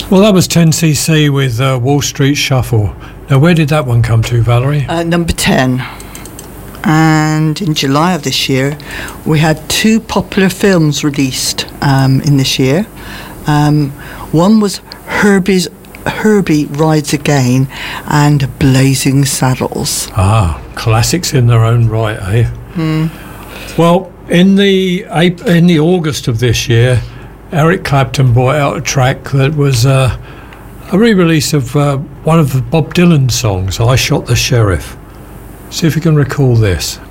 Well, that was 10cc with Wall Street Shuffle. Now, where did that one come to, Valerie? Number 10. And in July of this year, we had two popular films released in this year. One was Herbie Rides Again and Blazing Saddles. Ah, classics in their own right, eh? Well, in the August of this year, Eric Clapton brought out a track that was a re-release of one of the Bob Dylan songs, I Shot the Sheriff. See if you can recall this.